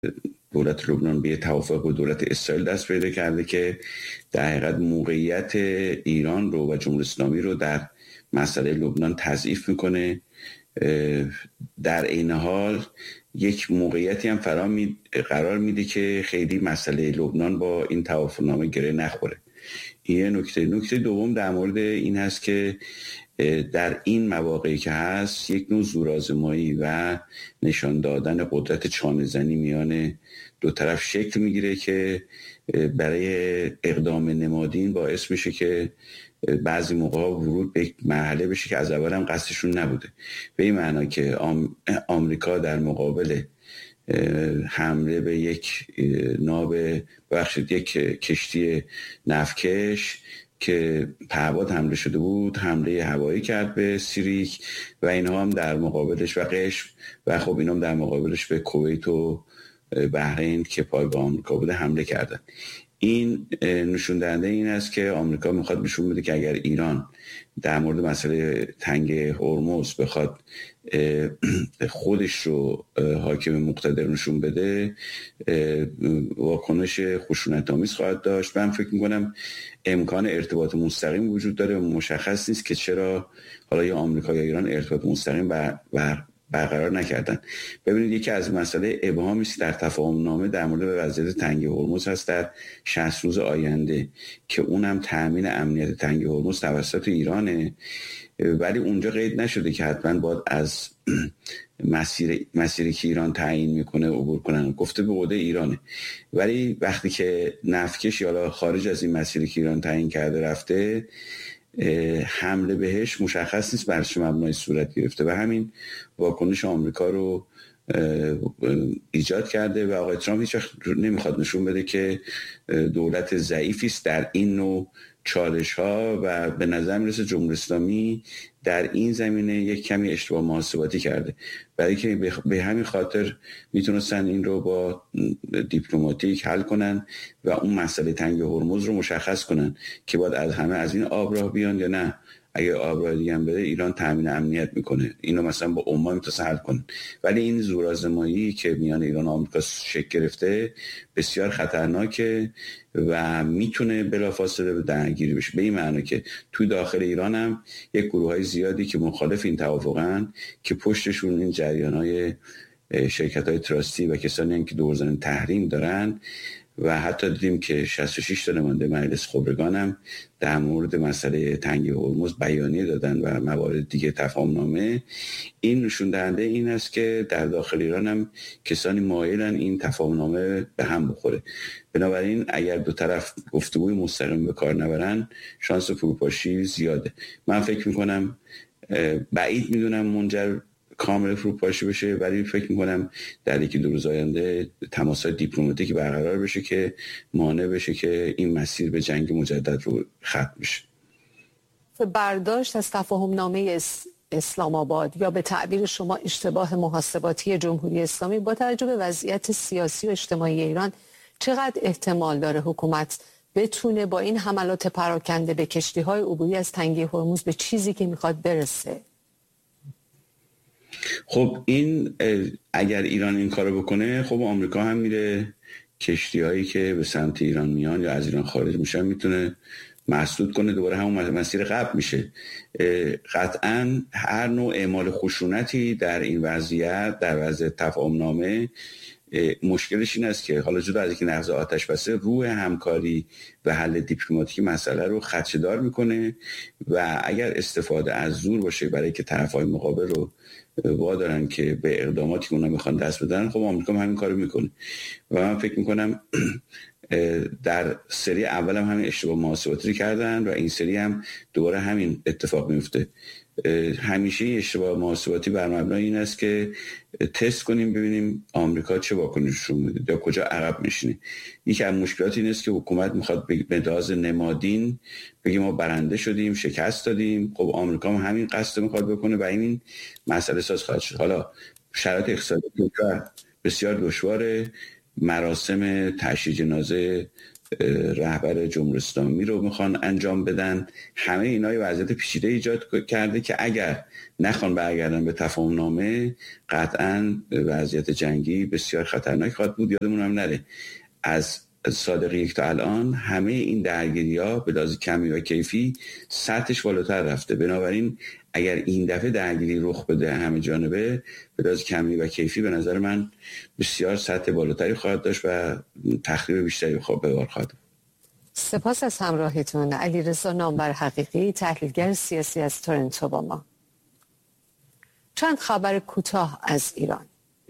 دولت لبنان به توافق با دولت اسرائیل دست پیدا کرده که در حقیقت موقعیت ایران رو و جمهوری اسلامی رو در مسئله لبنان تضعیف میکنه. در این حال یک موقعیتی هم قرار میده که خیلی مسئله لبنان با این توافقنامه گره نخوره. این نکته دوم در مورد این هست که در این مواقعی که هست یک نوع زورآزمایی و نشان دادن قدرت چانه‌زنی میان دو طرف شکل میگیره که برای اقدام نمادین باعث میشه که بعضی موقع ورود به یک مرحله بشه که از اول هم قصدشون نبوده، به این معنا که آمریکا در مقابل حمله به یک یک کشتی نفتکش که پهباد حمله شده بود حمله هوایی کرد به سیریک و اینها هم در مقابلش و قشم و خب اینا هم در مقابلش به کویت و بحرین که پایگاه آمریکا بوده حمله کردن. این نشون دهنده این است که آمریکا میخواد نشون بده که اگر ایران در مورد مسئله تنگ هرمز بخواد خودش رو حاکم مقتدر نشون بده واکنش خشونت‌آمیز خواهد داشت. من فکر میکنم امکان ارتباط مستقیم وجود داره و مشخص نیست که چرا حالا یا آمریکا یا ایران ارتباط مستقیم برقرار نکردن. ببینید یکی از مسئله ابهامی است در تفاهم نامه در مورد وضعیت تنگ هرمز هست در 60 روز آینده که اونم تامین امنیت تنگ هرمز توسط ایرانه، ولی اونجا قید نشده که حتما باید از مسیری که ایران تعیین میکنه عبور کنن، گفته به عهده ایرانه. ولی وقتی که نفتکش یا خارج از این مسیری که ایران تعیین کرده رفته حمله بهش مشخص نیست بر چه مبنای صورت گرفته و همین واکنش آمریکا رو ایجاد کرده و آقای ترامپ هیچ وقت نمیخواد نشون بده که دولت ضعیفی است در این نوع چالش ها و به نظر میرسه جمهوری اسلامی در این زمینه یک کمی اشتباه محاسباتی کرده، برای که به همین خاطر میتونستن این رو با دیپلماتیک حل کنن و اون مسئله تنگ هرمز رو مشخص کنن که باید از همه از این آبراه بیان یا نه اگه آبراه دیگه هم بده ایران تامین امنیت میکنه، اینو مثلا با عمان میتونه حل کنه. ولی این زورآزمایی که میان ایران و آمریکا شکل گرفته بسیار خطرناکه و میتونه بلافاصله به درگیری بشه، به این معنی که توی داخل ایران هم یک گروه‌های زیادی که مخالف این توافقن که پشتشون این جریان‌های شرکت‌های تراستی و کسانی هم که دورزن تحریم دارن و حتی دیدیم که 66 تا نماینده مجلس خبرگان هم در مورد مسئله تنگ هرمز بیانیه دادن و موارد دیگه تفاهم نامه. این نشون دهنده این است که در داخل ایران هم کسانی مایلن این تفاهم نامه به هم بخوره. بنابراین اگر دو طرف گفتگوی مستقیم به کار نبرن شانس فروپاشی زیاده. من فکر میکنم بعید میدونم منجر کامل فروپاشی بشه، ولی فکر میکنم در یکی دو روز آینده تماس‌های دیپلماتیکی برقرار بشه که مانع بشه که این مسیر به جنگ مجدد رو ختم بشه. برداشت از تفاهم نامه اسلام آباد یا به تعبیر شما اشتباه محاسباتی جمهوری اسلامی با توجه به وضعیت سیاسی و اجتماعی ایران چقدر احتمال داره حکومت بتونه با این حملات پراکنده به کشتی‌های عبوری از تنگه هرمز به چیزی که میخواد برسه؟ خب این اگر ایران این کارو بکنه خب آمریکا هم میره کشتی‌هایی که به سمت ایران میان یا از ایران خارج میشن میتونه مسدود کنه، دوباره همون مسیر قبل میشه. قطعاً هر نوع اعمال خشونتی در این وضعیت در وضعیت تفاهم نامه مشکلش این است که حالا جدا از اینکه نقض آتش بسه روح همکاری و حل دیپلماتیکی مسئله رو خدشه‌دار میکنه و اگر استفاده از زور باشه برای که طرف‌های مقابل رو وادارن که به اقداماتی که اونا میخوان دست بدن، خب آمریکا هم همین کارو میکنه و من فکر میکنم در سری اول هم همین اشتباه محاسباتی کردن و این سری هم دوباره همین اتفاق میفته. همیشه اشتباه محاسباتی بر مبنای این است که تست کنیم ببینیم آمریکا چه واکنشی میده یا کجا عقب میشینه. یکی از مشکلات این است که حکومت میخواد به لحاظ نمادین بگه ما برنده شدیم، شکست دادیم. خب آمریکا هم همین قصد میخواد بکنه و این مسئله ساز خواهد شد. حالا شرایط اقتصادی بسیار دشواره، مراسم تشییع جنازه رهبر جمهوری اسلامی رو میخوان انجام بدن. همه اینا یه وضعیت پیچیده ایجاد کرده که اگر نخوان برگردن به تفاهم نامه قطعاً وضعیت جنگی بسیار خطرناک خواهد بود. یادمون هم نره از صادق یک تا الان همه این درگیری‌ها به لحاظ کمی و کیفی سطحش بالاتر رفته. بنابراین اگر این دفعه درگیری رخ بده همه جانبه به لحاظ کمی و کیفی به نظر من بسیار سطح بالاتری خواهد داشت و تخریب بیشتری به بار خواهد. سپاس از همراهیتون. علیرضا نامور حقیقی، تحلیلگر سیاسی از تورنتو با ما. چند خبر کوتاه از ایران.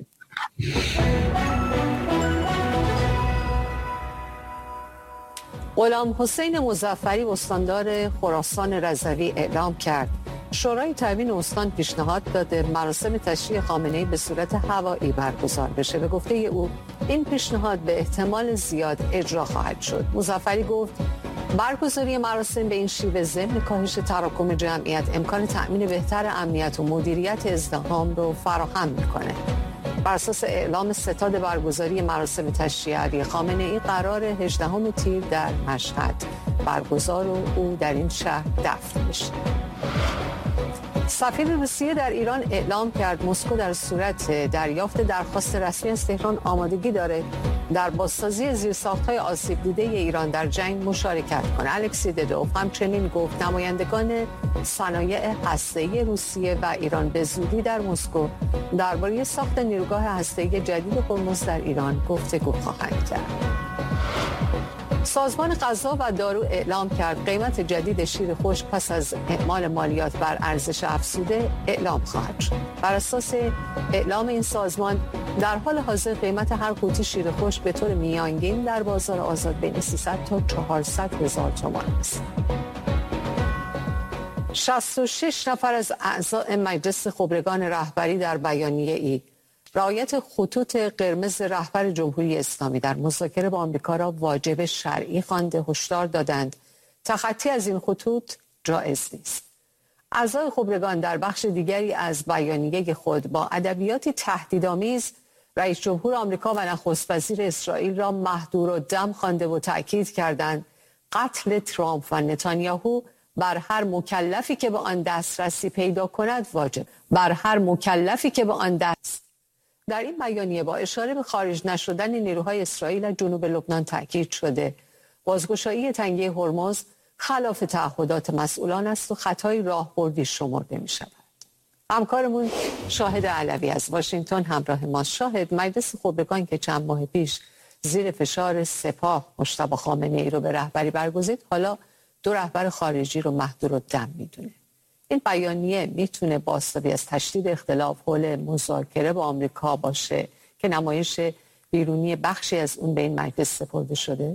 غلام حسین مظفری استاندار خراسان رضوی اعلام کرد شورای تعیین استان پیشنهاد داده مراسم تشییع خامنه‌ای به صورت هوایی برگزار بشه. به گفته او این پیشنهاد به احتمال زیاد اجرا خواهد شد. مظفری گفت برگزاری مراسم به این شیوه ضمن کاهش تراکم جمعیت امکان تأمین بهتر امنیت و مدیریت ازدحام رو فراهم میکنه. بر اساس اعلام ستاد برگزاری مراسم تشییع علی خامنه‌ای قرار 18 تیر در مشهد برگزار و او در این شهر دفن میشه. سفیر روسیه در ایران اعلام کرد مسکو در صورت دریافت درخواست رسمی از تهران آمادگی داره در بازسازی زیرساخت‌های آسیب دیده ایران در جنگ مشارکت کنه. الکسی ددوف همچنین گفت نمایندگان صنایع هسته‌ای روسیه و ایران به زودی در مسکو درباره ساخت نیروگاه هسته‌ای جدید هرمز در ایران گفتگو خواهند کرد. سازمان غذا و دارو اعلام کرد قیمت جدید شیر خشک پس از اعمال مالیات بر ارزش افزوده اعلام خواهد شد. بر اساس اعلام این سازمان در حال حاضر قیمت هر قوطی شیر خشک به طور میانگین در بازار آزاد بین 300 تا 400 هزار تومان است. 66 نفر از اعضای مجلس خبرگان رهبری در بیانیه‌ای رعایت خطوط قرمز رهبر جمهوری اسلامی در مذاکره با آمریکا را واجب شرعی خوانده هشدار دادند تخطی از این خطوط جایز نیست. اعضای خبرگان در بخش دیگری از بیانیه خود با ادبیاتی تهدیدآمیز رئیس جمهور آمریکا و نخست وزیر اسرائیل را مهدورالدم خوانده و تأکید کردند قتل ترامپ و نتانیاهو بر هر مکلفی که به آن دسترسی پیدا کند واجب. بر هر مکلفی که به آن دست. در این بیانیه با اشاره به خارج نشدن نیروهای اسرائیل از جنوب لبنان تاکید شده بازگشایی تنگه هرمز خلاف تعهدات مسئولان است و خطای راهبردی شمرده می شود. همکارمون شاهد علوی از واشنگتن همراه ما. شاهد، مجلس خبرگان که چند ماه پیش زیر فشار سپاه مجتبی خامنه‌ای رو به رهبری برگزید حالا دو رهبر خارجی رو مهدورالدم میدونه. این بیانیه میتونه بازتابی از تشدید اختلاف حول مذاکره با آمریکا باشه که نمایش بیرونی بخشی از اون به این مجلس سپرده شده؟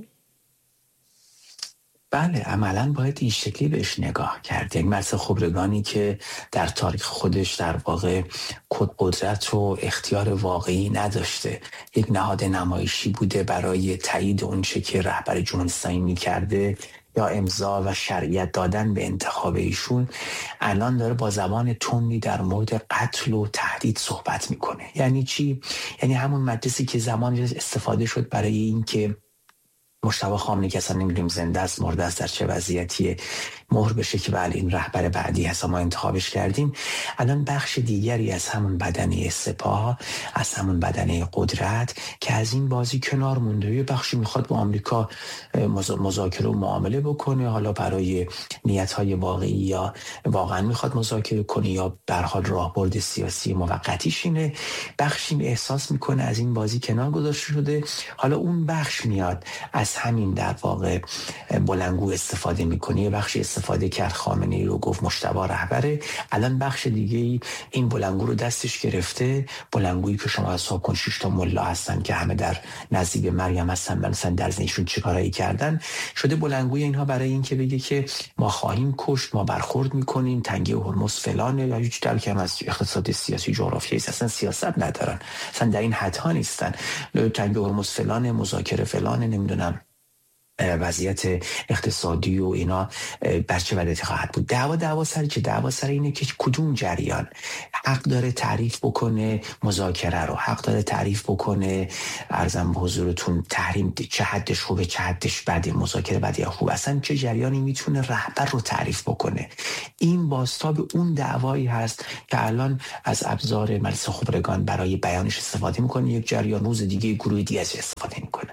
بله، عملاً باید این شکلی بهش نگاه کرد. یک مجلس خبرگانی که در تاریخ خودش در واقع قدرت و اختیار واقعی نداشته، یک نهاد نمایشی بوده برای تایید اونچه که رهبر جمهوری اسلامی می‌کرده یا امضا و شرعیت دادن به انتخاب ایشون، الان داره با زبان تندی در مورد قتل و تهدید صحبت میکنه. یعنی چی؟ یعنی همون مجلسی که زمانی استفاده شد برای این که مجتبی خامنه‌ای که اصلا نمیدونیم زنده است مرده است در چه وضعیتیه مهر بشه که بله این رهبر بعدی هست ما انتخابش کردیم، الان بخش دیگری از همون بدنه سپاه، از همون بدنه قدرت که از این بازی کنار مونده، یه بخشی میخواد با آمریکا مذاکره و معامله بکنه، حالا برای نیت‌های واقعی یا واقعا میخواد مذاکره کنه یا به هر حال راهبرد سیاسی موقتیش اینه. بخشی احساس میکنه از این بازی کنار گذاشته شده، حالا اون بخش میاد از همین در واقع بلندگو استفاده میکنه. یه بخشی استفاده کرد خامنه‌ای رو گفت مجتبی رهبره، الان بخش دیگه این بلندگو رو دستش گرفته، بلندگویی که شما حساب کن 6 تا ملا هستن که همه در نزدیک مریم هستن، مثلا در ذهنشون چیکارایی کردن، شده بلندگوی اینها برای این که بگه که ما خواهیم کشت، ما برخورد میکنیم، تنگه هرمز فلانه یا هیچ درکی هم از اقتصاد سیاسی جغرافیایی اصلا سیاست ندارن، اصلا در این حدها نیستن، تنگه هرمز فلانه، مذاکره فلانه، نمیدونم وضعیت اقتصادی و اینا بر چه وضعیتی خواهد بود. دعوا سر چه؟ دعوا سر اینه که کدوم جریان حق داره تعریف بکنه مذاکره رو، حق داره تعریف بکنه عرضم به حضورتون تحریم چه حدش خوبه چه حدش بده، مذاکره بده یا خوب، اصلا چه جریانی میتونه رهبر رو تعریف بکنه. این بازتاب اون دعوایی هست که الان از ابزار مجلس خبرگان برای بیانش استفاده میکنه، یک جریان روز دیگه گروه دیگه استفاده میکنه.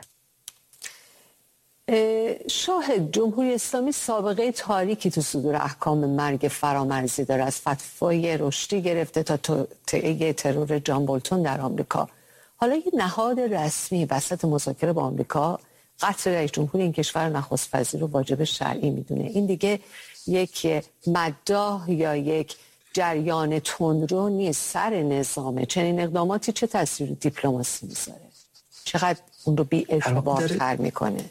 شاهد، جمهوری اسلامی سابقه تاریکی تو صدور احکام مرگ فرامرزی داره، از فتوای رشدی گرفته تا توطئه ترور جان بولتون در آمریکا. حالا یه نهاد رسمی وسط مذاکره با آمریکا قتل رئیس جمهور این کشور نخست وزیر رو واجب شرعی میدونه. این دیگه یک مداح یا یک جریان تندرو نیست، سر نظامه. چنین اقداماتی چه تاثیر دیپلماسی میذاره؟ چقدر اون رو بی اعتبارتر میکنه؟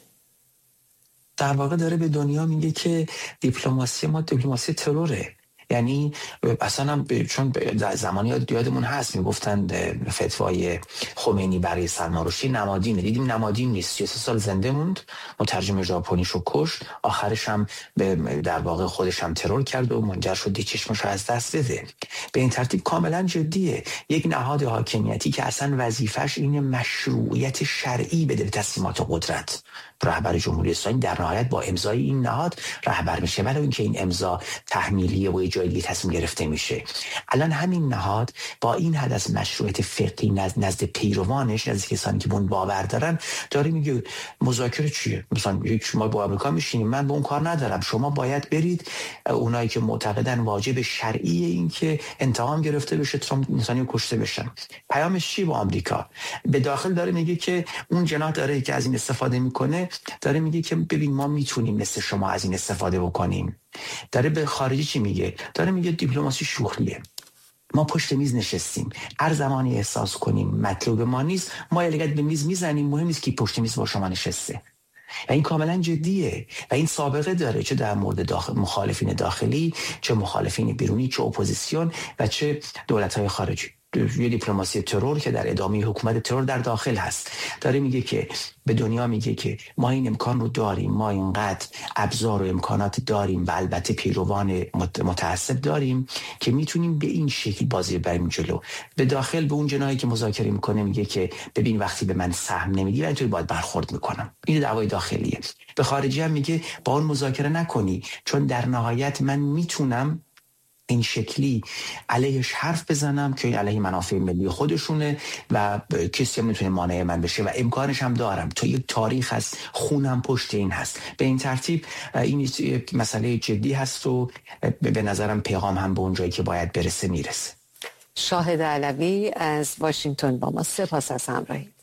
در واقع داره به دنیا میگه که دیپلماسی ما دیپلماسی تروره. یعنی اصلا هم چون در زمانی یادمون هست میگفتن فتوای خمینی برای سلمان رشدی نمادینه، دیدیم نمادین نیست. 33 سال زنده موند، مترجم ژاپنیشو کشت، آخرش هم در واقع خودش هم ترور کرد و منجر شد چشمشو از دست بده. به این ترتیب کاملا جدیه. یک نهاد حاکمیتی که اصلا وظیفش اینه مشروعیت شرعی بده به تصمیمات قدرت. رهبر جمهوری اسلامی در نهایت با امضای این نهاد رهبر میشه، ولی اینکه این امضا تحمیلیه و جای دیگه تصمیم گرفته میشه. الان همین نهاد با این حد از مشروعیت فقهی نزد پیروانش، نزد کسانی که اون باور دارن، داره میگه مذاکره چیه؟ مثلا شما با آمریکا میشینید، من به اون کار ندارم، شما باید برید. اونایی که معتقدن واجب شرعی این که انتقام گرفته بشه تا انسانی کشته بشن. پیامش چی با آمریکا؟ به داخل داره میگه که اون جناح داره که از این استفاده میکنه، داره میگه که ببین ما میتونیم مثل شما از این استفاده بکنیم. داره به خارجی چی میگه؟ داره میگه دیپلماسی شوخیه. ما پشت میز نشستیم، هر زمانی احساس کنیم مطلوب ما نیست، ما لگد به میز میزنیم، مهم نیست که پشت میز با شما نشسته. و این کاملا جدیه و این سابقه داره، چه در مورد مخالفین داخلی، چه مخالفین بیرونی، چه اپوزیسیون و چه دولت‌های خارجی. یه دیپلماسی ترور که در ادامه حکومت ترور در داخل هست. داره میگه که به دنیا میگه که ما این امکان رو داریم، ما اینقدر ابزار و امکانات داریم و البته پیروان متعصب داریم که میتونیم به این شکل بازی بریم جلو. به داخل به اون جناحی که مذاکره میکنه میگه که ببین وقتی به من سهم نمیدی من اینطوری باید برخورد میکنم. این دعوای داخلیه. به خارجی هم میگه با اون مذاکره نکنی، چون در نهایت من میتونم این شکلی علیهش حرف بزنم که علیه منافع ملی خودشونه و کسی هم نمیتونه مانع من بشه و امکانش هم دارم. تو یک تاریخ هست، خونم پشت این هست. به این ترتیب این یک مسئله جدی هست و به نظرم پیغام هم به اون جایی که باید برسه میرسه. شاهد علوی از واشنگتن با ما، سپاس از همراهید.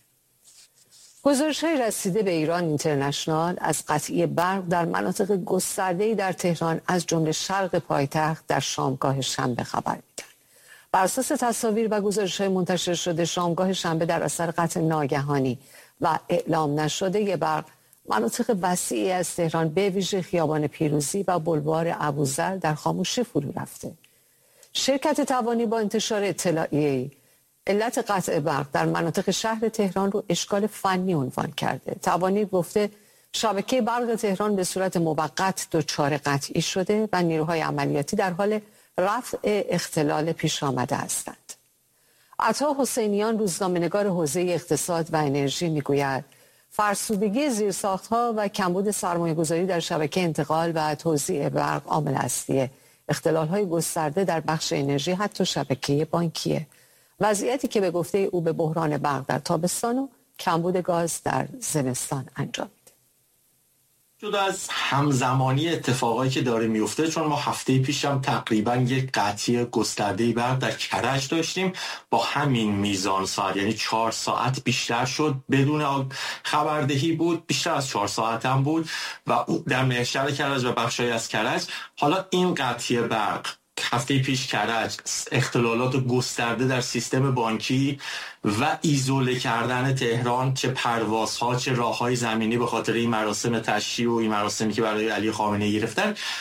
گزارش‌های رسیده به ایران اینترنشنال از قطعی برق در مناطق گسترده‌ای در تهران از جمله شرق پایتخت در شامگاه شنبه خبر می‌دهد. بر اساس تصاویر و گزارش‌های منتشر شده، شامگاه شنبه در اثر قطع ناگهانی و اعلام نشده برق مناطق وسیعی از تهران به ویژه خیابان پیروزی و بلوار ابوذر در خاموشی فرو رفته. شرکت توانی با انتشار اطلاعیه‌ای علت قطع برق در مناطق شهر تهران رو اشکال فنی عنوان کرده. توانی گفته شبکه برق تهران به صورت موقت دچار قطعی شده و نیروهای عملیاتی در حال رفع اختلال پیش آمده هستند. عطا حسینیان، روزنامه‌نگار حوزه اقتصاد و انرژی، میگوید فرسودگی زیرساخت‌ها و کمبود سرمایه‌گذاری در شبکه انتقال و توزیع برق عامل اصلی اختلال‌های گسترده در بخش انرژی حتی شبکه بانکیه. وضعیتی که به گفته او به بحران برق در تابستان و کمبود گاز در زمستان انجام میده. جدا از همزمانی اتفاقایی که داره میفته، چون ما هفته پیشم تقریبا یک قطعی گسترده برق در کرج داشتیم با همین میزان ساعت، یعنی 4 ساعت بیشتر شد، بدون خبردهی بود، بیشتر از 4 ساعت هم بود و در محشر کرج و بخشای از کرج. حالا این قطعی برق هفته پیش کرج، اختلالات گسترده در سیستم بانکی و ایزوله کردن تهران، چه پروازها چه راههای زمینی به خاطر این مراسم تشییع و این مراسمی که برای علی خامنه‌ای گرفتن،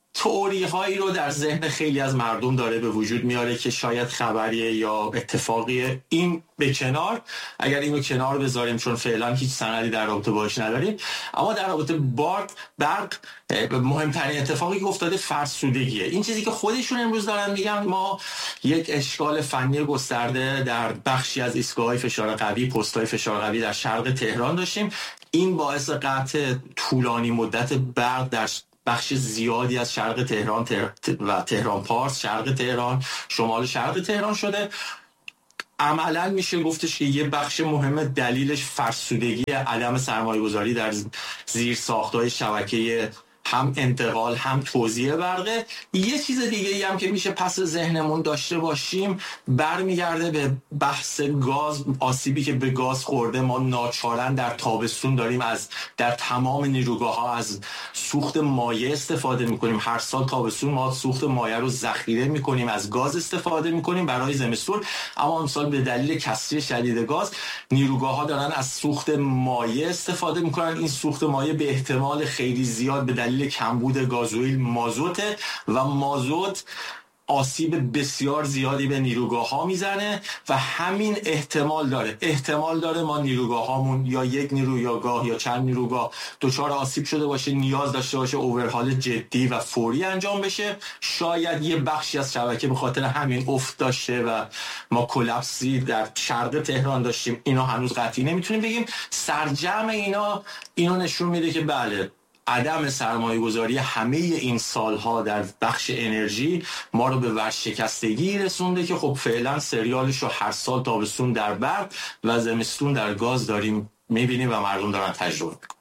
تئوری هایی رو در ذهن خیلی از مردم داره به وجود میاره که شاید خبریه یا اتفاقیه. این به کنار، اگر اینو کنار بذاریم چون فعلا هیچ سندی در رابطه باش نداریم، اما در رابطه برق مهمترین اتفاقی که افتاده فرسودگیه. این چیزی که خودشون امروز دارن میگن، ما یک اشکال فنی گسترده در بخشی از ایستگاه‌های فشار قوی، پست‌های فشار قوی در شرق تهران داشتیم. این باعث قطع طولانی مدت برق در بخش زیادی از شرق تهران و تهران پارس، شرق تهران، شمال شرق تهران شده. عملا میشه گفتش که یه بخش مهم دلیلش فرسودگی عدم سرمایه‌گذاری در زیرساخت‌های شبکه هم انتقال هم توزیع برقه. یه چیز دیگه ای هم که میشه پس ذهنمون داشته باشیم برمیگرده به بحث گاز، آسیبی که به گاز خورده. ما ناچارن در تابستون داریم در تمام نیروگاه‌ها از سوخت مایع استفاده میکنیم. هر سال تابستون ما سوخت مایع رو ذخیره میکنیم، از گاز استفاده میکنیم برای زمستون، اما امسال به دلیل کسری شدید گاز نیروگاه‌ها دارن از سوخت مایع استفاده میکنن. این سوخت مایع به احتمال خیلی زیاد به دلیل کمبود گازوئیل مازوته و مازوت آسیب بسیار زیادی به نیروگاه‌ها میزنه و همین احتمال داره ما نیروگاه‌هامون یا یک نیروگاه یا چند نیروگاه دچار آسیب شده باشه، نیاز داشته باشه اورهال جدی و فوری انجام بشه. شاید یه بخشی از شبکه به خاطر همین افت داشته و ما کلاپسی در شرق تهران داشتیم. اینا هنوز قطعی نمیتونیم بگیم. سرجم اینا نشون میده که بله، عدم سرمایه‌گذاری همه این سالها در بخش انرژی ما رو به ورشکستگی رسونده که خب فعلا سریالش رو هر سال تابستون در برق و زمستون در گاز داریم میبینیم و مردم دارن تجربه میکنن.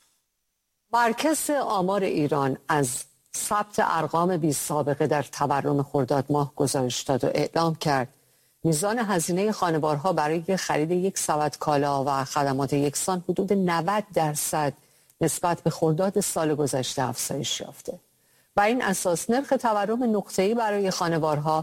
مرکز آمار ایران از ثبت ارقام بی سابقه در تورم خرداد ماه گزارش داد و اعلام کرد میزان هزینه خانوارها برای خرید یک سبد کالا و خدمات یکسان حدود 90% نسبت به خرداد سال گذشته افزایش یافته. بر این اساس نرخ تورم نقطه‌ای برای خانوارها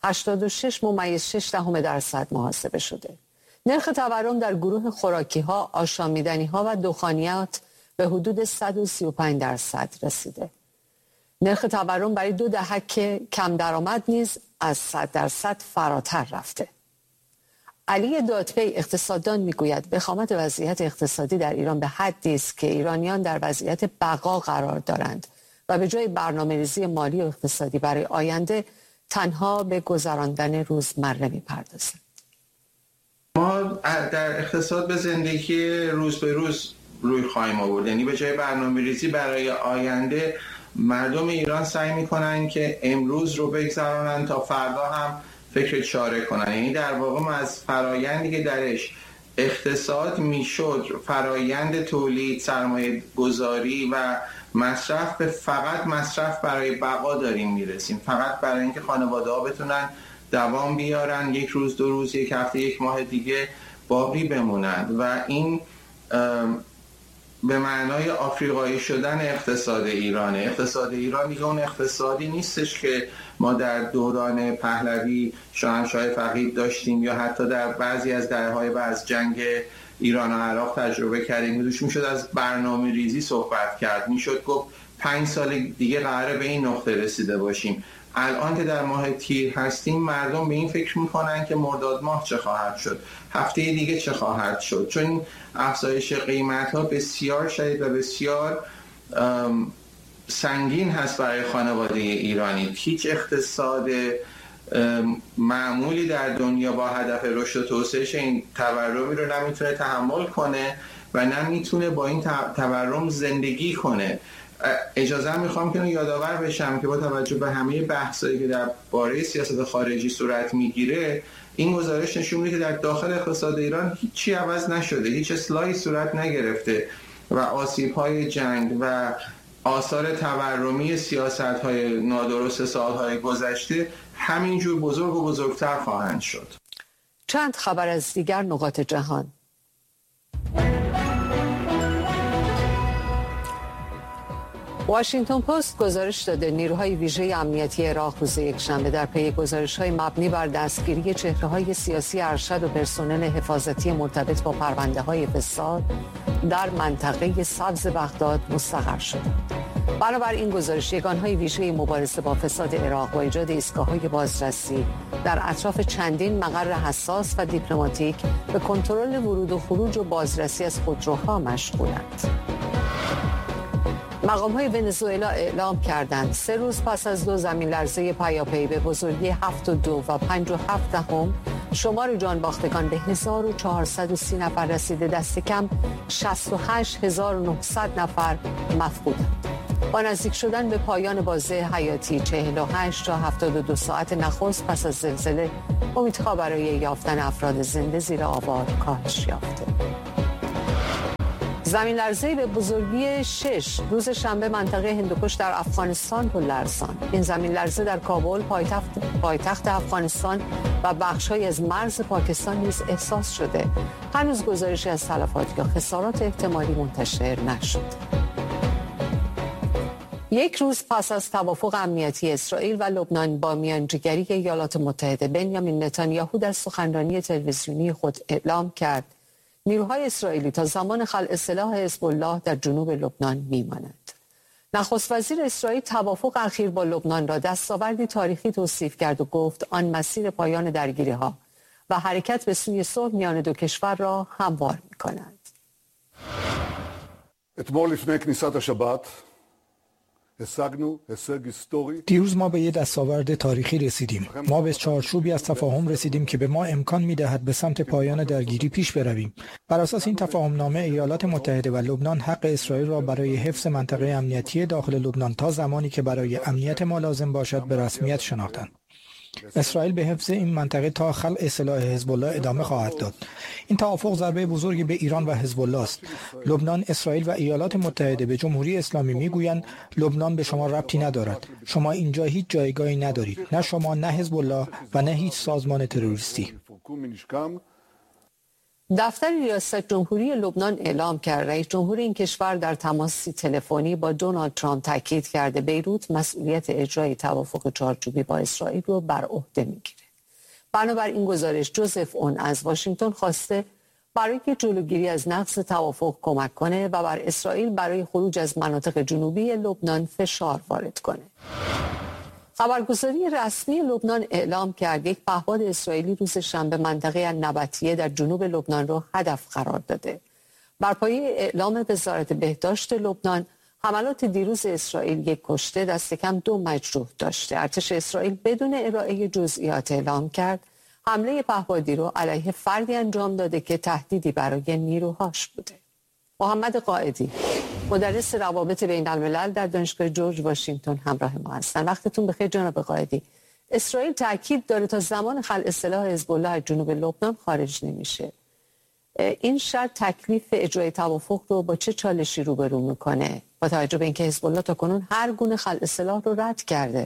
86.6% محاسبه شده. نرخ تورم در گروه خوراکی‌ها، آشامیدنی‌ها و دخانیات به حدود 135% رسیده. نرخ تورم برای 2 دهک کم درآمد نیز از 100% فراتر رفته. علی دادپی اقتصاددان میگوید وخامت وضعیت اقتصادی در ایران به حدی است که ایرانیان در وضعیت بقا قرار دارند و به جای برنامه‌ریزی مالی و اقتصادی برای آینده تنها به گذراندن روزمره می‌پردازند. ما در اقتصاد به زندگی روز به روز روی خواهیم آورد. یعنی به جای برنامه‌ریزی برای آینده مردم ایران سعی می‌کنن که امروز رو بگذرانن تا فردا هم فکر چاره کنن. یعنی در واقع ما از فرایندی که درش اقتصاد میشد فرایند تولید، سرمایه گذاری و مصرف به فقط مصرف برای بقا داریم میرسیم، فقط برای اینکه خانواده ها بتونن دوام بیارن، یک روز، 2 روز، یک هفته، یک ماه دیگه باقی بمونند و این به معنای آفریقایی شدن اقتصاد ایرانه. اقتصاد ایران دیگه اون اقتصادی نیستش که ما در دوران پهلوی شاهنشاه فقید داشتیم یا حتی در بعضی از دهه‌های بعد از جنگ ایران و عراق تجربه کردیم. میشد از برنامه ریزی صحبت کرد، میشد گفت 5 سال دیگه قراره به این نقطه رسیده باشیم. الان که در ماه تیر هستیم مردم به این فکر میکنن که مرداد ماه چه خواهد شد، هفته دیگه چه خواهد شد، چون افزایش قیمت ها بسیار شدید و بسیار سنگین هست برای خانواده ایرانی. هیچ اقتصاد معمولی در دنیا با هدف رشد و توسعه این تورمی رو نمیتونه تحمل کنه و نمیتونه با این تورم زندگی کنه. اجازه میخوام که یادآور بشم که با توجه به همه بحثایی که در باره سیاست خارجی صورت میگیره، این گزارش نشون میده که در داخل اقتصاد ایران هیچی عوض نشده، هیچ اصلاحی صورت نگرفته و آسیب‌های جنگ و آثار تورمی سیاست‌های نادرست سال‌های گذشته همینجور بزرگ و بزرگتر خواهند شد. چند خبر از دیگر نقاط جهان. واشنگتن پست گزارش داده نیروهای ویژه امنیتی عراق روز یکشنبه در پی گزارش‌های مبنی بر دستگیری چهره‌های سیاسی ارشد و پرسنل حفاظتی مرتبط با پرونده‌های فساد در منطقه سبز بغداد مستقر شدند. بنابراین گزارش یگانهای ویژه مبارزه با فساد عراق و ایجاد ایستگاه‌های بازرسی در اطراف چندین مقر حساس و دیپلماتیک به کنترل ورود و خروج و بازرسی از خودروها مشغولند. مقام‌های ونزوئلا اعلام کردند 3 روز پس از 2 زمین لرزه پیاپی به بزرگی 7.2 و 5.7 شمار جان باختگان به 1430 نفر رسیده، دست کم 68900 نفر مفقودند. با نزدیک شدن به پایان بازه حیاتی 48 تا 72 ساعت نخست پس از زلزله، امیدها برای یافتن افراد زنده زیر آوار کاهش یافته. زمین لرزه به بزرگی 6 روز شنبه منطقه هندوکش در افغانستان رو لرزاند. این زمین لرزه در کابل پایتخت افغانستان و بخش‌های از مرز پاکستان نیز احساس شده. هنوز گزارشی از تلفات یا خسارات احتمالی منتشر نشد. 1 روز پس از توافق امنیتی اسرائیل و لبنان با میانجیگری ایالات متحده، بنیامین نتانیاهو در سخنرانی تلویزیونی خود اعلام کرد نیروهای اسرائیلی تا زمان خلع سلاح حزب الله در جنوب لبنان میمانند. نخست وزیر اسرائیل توافق اخیر با لبنان را دستاوردی تاریخی توصیف کرد و گفت آن مسیر پایان درگیری‌ها و حرکت به سوی صلح میان دو کشور را هموار می‌کند. دیروز ما به یک دستاورد تاریخی رسیدیم. ما به چارچوبی از تفاهم رسیدیم که به ما امکان می‌دهد به سمت پایان درگیری پیش برویم. بر اساس این تفاهمنامه ایالات متحده و لبنان حق اسرائیل را برای حفظ منطقه امنیتی داخل لبنان تا زمانی که برای امنیت ما لازم باشد به رسمیت شناختند. اسرائیل به حفظ این منطقه تا خلع سلاح حزب الله ادامه خواهد داد. این توافق ضربه بزرگی به ایران و حزب الله است. لبنان، اسرائیل و ایالات متحده به جمهوری اسلامی میگویند لبنان به شما ربطی ندارد. شما اینجا هیچ جایگاهی ندارید. نه شما، نه حزب الله و نه هیچ سازمان تروریستی. دفتر ریاست جمهوری لبنان اعلام کرد رئیس جمهور این کشور در تماسی تلفنی با دونالد ترامپ تاکید کرده بیروت مسئولیت اجرای توافق چارچوبی با اسرائیل رو بر عهده میگیره. بنابراین گزارش جوزف اون از واشنگتن خواسته برای جلوگیری از نقض توافق کمک کنه و بر اسرائیل برای خروج از مناطق جنوبی لبنان فشار وارد کنه. خبرگزاری رسمی لبنان اعلام کرد یک پهپاد اسرائیلی روز شنبه منطقه النبطیه در جنوب لبنان را هدف قرار داده. بر پایه اعلام وزارت بهداشت لبنان، حملات دیروز اسرائیل 1 کشته، دست کم 2 مجروح داشته. ارتش اسرائیل بدون ارائه جزئیات اعلام کرد حمله پهپادی رو علیه فردی انجام داده که تهدیدی برای نیروهاش بوده. محمد قائدی، مدرس روابط بین الملل در دانشگاه جورج واشنگتن همراه ما هستند. وقتتون بخیر جناب قائدی. اسرائیل تاکید داره تا زمان خلع سلاح حزب الله از جنوب لبنان خارج نمیشه. این شرط تکلیف اجرای توافق رو با چه چالشی روبرو میکنه با توجه به اینکه حزب الله تاکنون هر گونه خلع سلاح رو رد کرده؟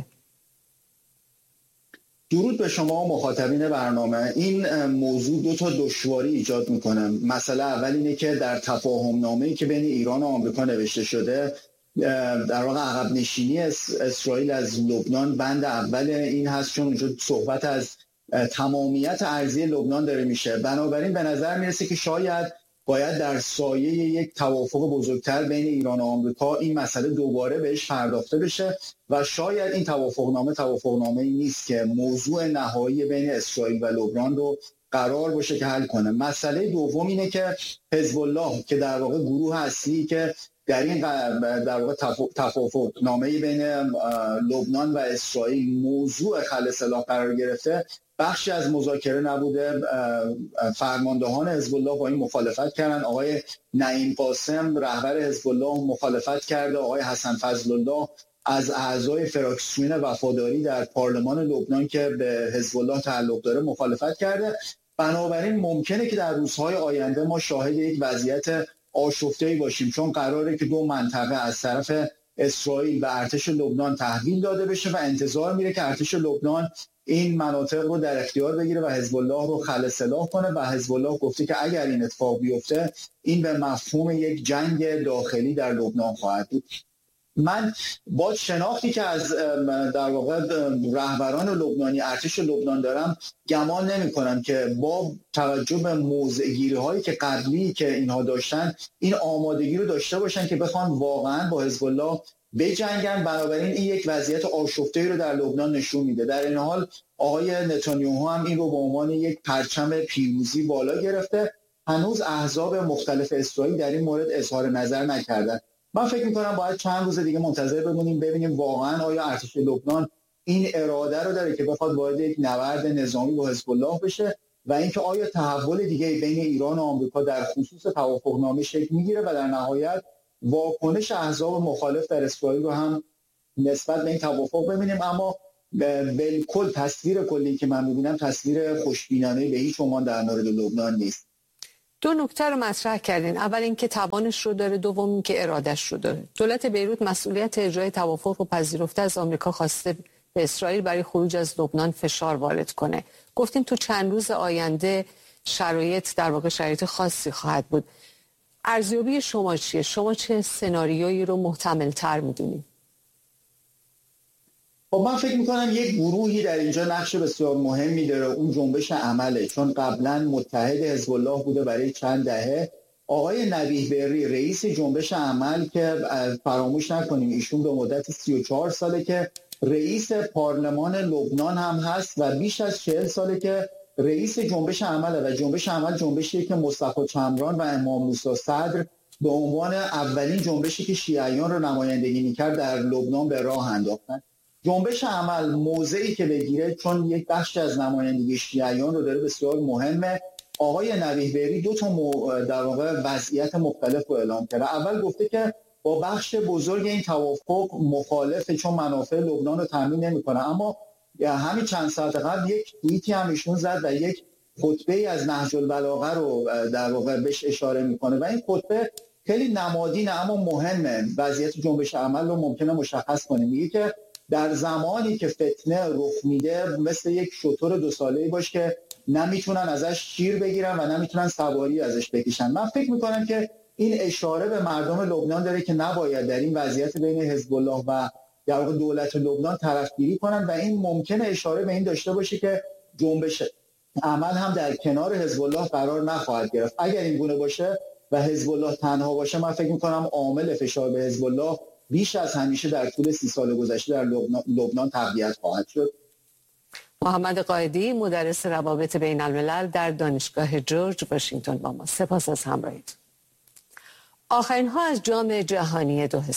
درود به شما مخاطبین برنامه. این موضوع 2 تا دشواری ایجاد میکنه. مسئله اول اینه که در تفاهمنامه‌ای که بین ایران و آمریکا نوشته شده، در واقع عقب نشینی اسرائیل از لبنان بند اول این هست، چون اونجا صحبت از تمامیت ارضی لبنان داره میشه. بنابراین به نظر میرسه که شاید باید در سایه یک توافق بزرگتر بین ایران و آمریکا این مسئله دوباره بهش پرداخته بشه و شاید این توافقنامه‌ای نیست که موضوع نهایی بین اسرائیل و لبنان رو قرار باشه که حل کنه. مسئله دوم اینه که حزب الله که در واقع گروه اصلی که در این در واقع توافقنامه بین لبنان و اسرائیل موضوع خلع سلاح قرار گرفته، بخشی از مذاکره نبوده. فرماندهان حزب الله با این مخالفت کردن. آقای نعیم قاسم رهبر حزب الله مخالفت کرده. آقای حسن فضل الله از اعضای فراکسیون وفاداری در پارلمان لبنان که به حزب الله تعلق داره مخالفت کرده. بنابراین ممکنه که در روزهای آینده ما شاهد یک وضعیت آشفته‌ای باشیم، چون قراره که 2 منطقه از طرف اسرائیل به ارتش لبنان تحویل داده بشه و انتظار میره که ارتش لبنان این مناطق رو در اختیار بگیره و حزب الله رو خلع سلاح کنه و حزب الله گفته که اگر این اتفاق بیفته این به مفهوم یک جنگ داخلی در لبنان خواهد بود. من با شناختی که از در واقع رهبران لبنانی ارتش لبنان دارم گمان نمی کنم که با توجه به موضع‌گیری هایی که قبلی که اینها داشتن این آمادگی رو داشته باشن که بخوان واقعا با حزب الله بجنگن. بنابراین این یک وضعیت آشفته‌ای رو در لبنان نشون میده. در این حال آقای نتانیاهو هم این رو به عنوان یک پرچم پیروزی بالا گرفته. هنوز احزاب مختلف اسرائیل در این مورد اظهار نظر نکردن. من فکر می‌کنم باید چند روز دیگه منتظر بمونیم ببینیم واقعا آیا ارتش لبنان این اراده رو داره که بخواد وارد یک نبرد نظامی با حزب الله بشه و اینکه آیا تحول دیگه بین ایران و آمریکا در خصوص توافقنامه شکل میگیره و در نهایت واکنش احزاب مخالف در اسرائیل رو هم نسبت به این توافق ببینیم. اما بالکل تصویر کلی که من می‌بینم تصویر خوشبینانه به هیچ عنوان در مورد لبنان نیست. دو نکته رو مطرح کردین. اول اینکه توانش رو داره، دوم اینکه ارادش رو داره. دولت بیروت مسئولیت اجرای توافق رو پذیرفته، از آمریکا خواسته به اسرائیل برای خروج از لبنان فشار وارد کنه. گفتین تو چند روز آینده شرایط در واقع شرایط خاصی خواهد بود. ارزیابی شما چیه؟ شما چه سناریویی رو محتمل تر می‌دونید؟ خب من فکر میکنم یک گروهی در اینجا نقش بسیار مهمی داره، اون جنبش عمله، چون قبلا متحد حزب الله بوده برای چند دهه. آقای نبیه بری رئیس جنبش عمل که فراموش نکنیم ایشون به مدت 34 ساله که رئیس پارلمان لبنان هم هست و بیش از 40 ساله که رئیس جنبش عمله و جنبش عمل جنبشیه که مصطفی چمران و امام موسی صدر به عنوان اولین جنبشی که شیعیان رو نمایندگی میکرد در لبنان به راه انداختن. جنبش عمل موضعی که بگیره چون یک بخش از نمایندگی شیعیان رو داره بسیار مهمه. آقای نبیه بری دو تا در واقع وضعیت مختلف رو اعلام کرده. اول گفته که با بخش بزرگ این توافق مخالفه چون منافع لبنان رو تامین نمی‌کنه، اما همین چند ساعت قبل یک توییتی هم ایشون زد و یک خطبه از نهج البلاغه رو در واقع بهش اشاره میکنه و این خطبه خیلی نمادینه اما مهمه. وضعیت جنبش عمل رو ممکنه مشخص کنه. میگه که در زمانی که فتنه رخ میده مثل یک شتر 2 ساله‌ای باشه که نمیتونن ازش شیر بگیرن و نمیتونن سواری ازش بکشن. من فکر میکنم که این اشاره به مردم لبنان داره که نباید در این وضعیت بین حزب الله و در واقع دولت لبنان طرفگیری کنن و این ممکنه اشاره به این داشته باشه که جنبش عمل هم در کنار حزب الله قرار نخواهد گرفت. اگر این گونه باشه و حزب الله تنها باشه من فکر میکنم عامل فشار به حزب الله بیش از همیشه در طول 30 سال گذشته در لبنان تقویت خواهد شد. محمد قائدی، مدرس روابط بین الملل در دانشگاه جورج واشنگتن با ما. سپاس از همراهیتون. آخرین ها از جام جهانی 2022